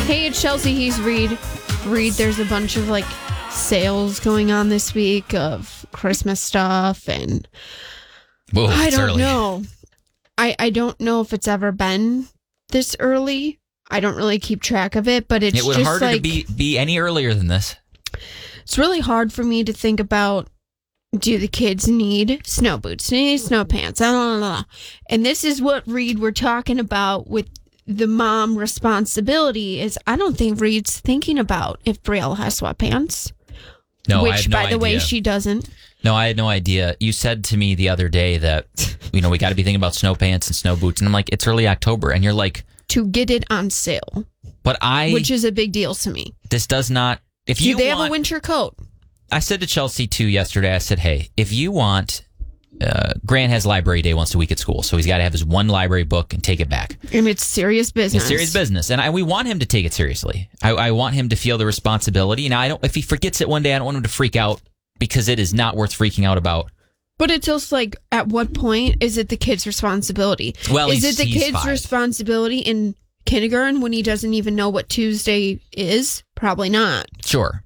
Hey, it's Chelsea. He's Reed. Reed, there's a bunch of sales going on this week of Christmas stuff, and Whoa, I don't early. know. I don't know if it's ever been this early. I don't really keep track of it, but it's It would just harder to be any earlier than this. It's really hard for me to think about, do the kids need snow boots, need snow pants, and this is what Reed we're talking about with the mom responsibility is I don't think Reed's thinking about if Brielle has sweatpants. No, which, I had no by the way, idea. she doesn't. No, I had no idea. You said to me the other day that, we got to be thinking about snow pants and snow boots. And I'm like, it's early October. And you're like... To get it on sale. Which is a big deal to me. This does not... Do they have a winter coat? I said to Chelsea, too, yesterday, I said, hey, if you want... Grant has library day once a week at school, so he's got to have his one library book and take it back. And it's serious business. It's serious business, and we want him to take it seriously. I want him to feel the responsibility. Now, if he forgets it one day, I don't want him to freak out because it is not worth freaking out about. But it's also at what point is it the kid's responsibility? Well, is it the he's kid's 5. responsibility in kindergarten when he doesn't even know what Tuesday is? Probably not. Sure.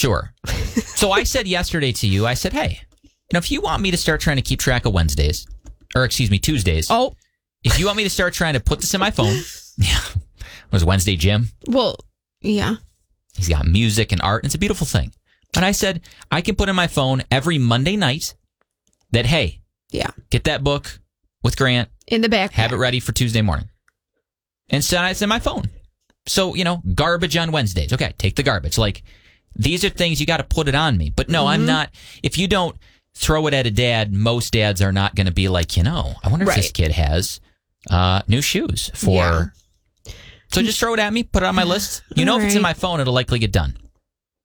So I said yesterday to you, I said, hey, if you want me to start trying to keep track of Tuesdays. Oh. If you want me to start trying to put this in my phone. Yeah. It was Wednesday, Jim. Well, yeah. He's got music and art. And it's a beautiful thing. But I said, I can put in my phone every Monday night that, hey, get that book with Grant. In the back. Have it ready for Tuesday morning. And so it's in my phone. So, garbage on Wednesdays. Okay, take the garbage. These are things you got to put it on me. But no, I'm not. If you don't throw it at a dad, most dads are not going to be like, I wonder if this kid has new shoes for... Yeah. So just throw it at me, put it on my list. If it's in my phone, it'll likely get done.